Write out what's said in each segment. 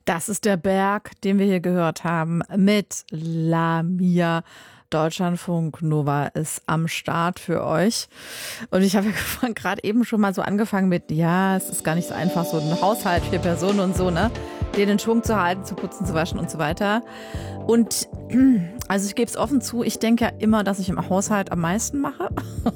Das ist der Berg, den wir hier gehört haben mit Lamia. Deutschlandfunk Nova ist am Start für euch. Und ich habe ja gerade eben schon mal so angefangen mit, ja, es ist gar nicht so einfach, so ein Haushalt, 4 Personen und so, ne? Den in Schwung zu halten, zu putzen, zu waschen und so weiter. Und also ich gebe es offen zu, ich denke ja immer, dass ich im Haushalt am meisten mache.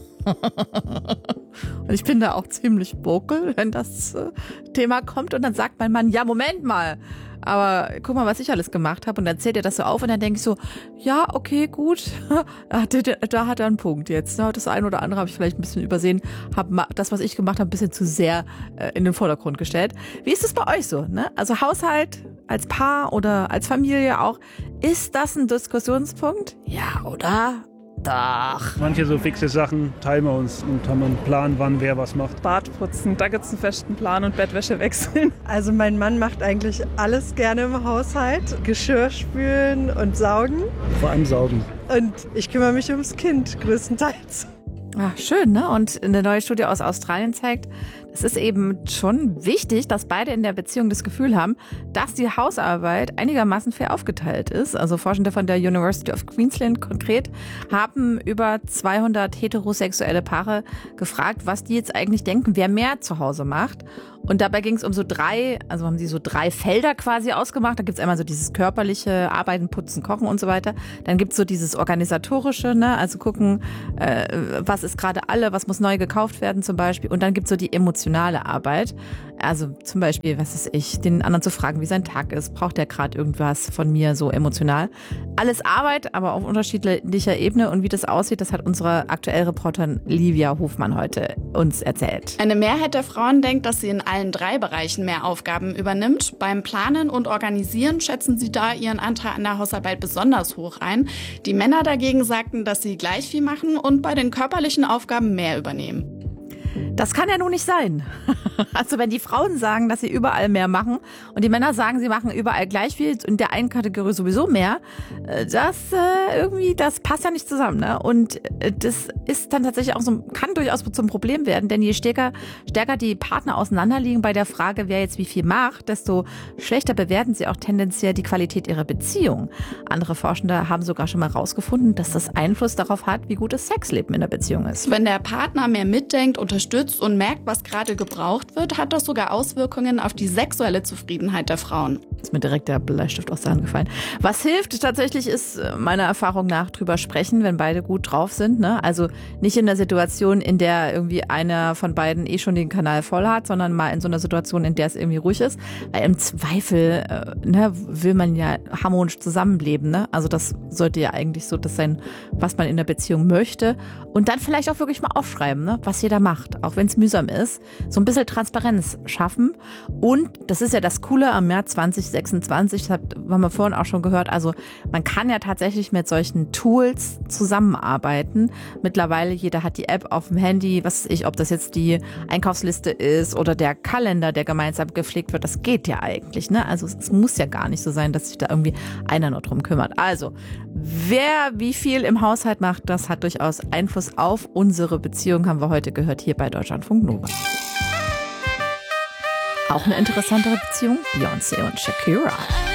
Und ich bin da auch ziemlich vocal, wenn das Thema kommt. Und dann sagt mein Mann, ja, Moment mal. Aber guck mal, was ich alles gemacht habe. Und dann zählt er das so auf und dann denke ich so, ja, okay, gut. Da hat er einen Punkt jetzt. Das eine oder andere habe ich vielleicht ein bisschen übersehen. Habe das, was ich gemacht habe, ein bisschen zu sehr in den Vordergrund gestellt. Wie ist es bei euch so? Ne? Also Haushalt als Paar oder als Familie auch. Ist das ein Diskussionspunkt? Ja, oder? Doch. Manche so fixe Sachen teilen wir uns und haben einen Plan, wann wer was macht. Bad putzen, da gibt es einen festen Plan und Bettwäsche wechseln. Also mein Mann macht eigentlich alles gerne im Haushalt. Geschirr spülen und saugen. Vor allem saugen. Und ich kümmere mich ums Kind größtenteils. Ach, schön, ne? Und eine neue Studie aus Australien zeigt, es ist eben schon wichtig, dass beide in der Beziehung das Gefühl haben, dass die Hausarbeit einigermaßen fair aufgeteilt ist. Also Forschende von der University of Queensland konkret haben über 200 heterosexuelle Paare gefragt, was die jetzt eigentlich denken, wer mehr zu Hause macht. Und dabei ging es um so haben sie so 3 Felder quasi ausgemacht. Da gibt es einmal so dieses körperliche Arbeiten, Putzen, Kochen und so weiter. Dann gibt es so dieses organisatorische, ne? Also gucken, was ist gerade was muss neu gekauft werden zum Beispiel. Und dann gibt es so die emotionale Arbeit. Also zum Beispiel, was weiß ich, den anderen zu fragen, wie sein Tag ist. Braucht der gerade irgendwas von mir so emotional? Alles Arbeit, aber auf unterschiedlicher Ebene. Und wie das aussieht, das hat unsere aktuelle Reporterin Livia Hofmann heute uns erzählt. Eine Mehrheit der Frauen denkt, dass sie in allen 3 Bereichen mehr Aufgaben übernimmt. Beim Planen und Organisieren schätzen sie da ihren Anteil an der Hausarbeit besonders hoch ein. Die Männer dagegen sagten, dass sie gleich viel machen und bei den körperlichen Aufgaben mehr übernehmen. Das kann ja nun nicht sein. Also wenn die Frauen sagen, dass sie überall mehr machen und die Männer sagen, sie machen überall gleich viel, in der einen Kategorie sowieso mehr, das passt ja nicht zusammen. Ne? Und das ist dann tatsächlich auch kann durchaus zum Problem werden, denn je stärker die Partner auseinanderliegen bei der Frage, wer jetzt wie viel macht, desto schlechter bewerten sie auch tendenziell die Qualität ihrer Beziehung. Andere Forschende haben sogar schon mal herausgefunden, dass das Einfluss darauf hat, wie gut das Sexleben in der Beziehung ist. Wenn der Partner mehr mitdenkt, unterstützt und merkt, was gerade gebraucht wird, hat das sogar Auswirkungen auf die sexuelle Zufriedenheit der Frauen. Ist mir direkt der Bleistift aus der Hand gefallen. Was hilft tatsächlich ist meiner Erfahrung nach drüber sprechen, wenn beide gut drauf sind. Ne? Also nicht in der Situation, in der irgendwie einer von beiden schon den Kanal voll hat, sondern mal in so einer Situation, in der es irgendwie ruhig ist. Weil im Zweifel will man ja harmonisch zusammenleben. Ne? Also das sollte ja eigentlich so das sein, was man in der Beziehung möchte. Und dann vielleicht auch wirklich mal aufschreiben, ne? Was jeder macht, auch wenn es mühsam ist. So ein bisschen Transparenz schaffen. Und das ist ja das Coole am Jahr 2026, das haben wir vorhin auch schon gehört, also man kann ja tatsächlich mit solchen Tools zusammenarbeiten. Mittlerweile, jeder hat die App auf dem Handy, was weiß ich, ob das jetzt die Einkaufsliste ist oder der Kalender, der gemeinsam gepflegt wird, das geht ja eigentlich. Ne? Also es muss ja gar nicht so sein, dass sich da irgendwie einer nur drum kümmert. Also, wer wie viel im Haushalt macht, das hat durchaus Einfluss auf unsere Beziehung, haben wir heute gehört hier bei Deutschlandfunk Nova. Auch eine interessantere Beziehung, Beyoncé und Shakira.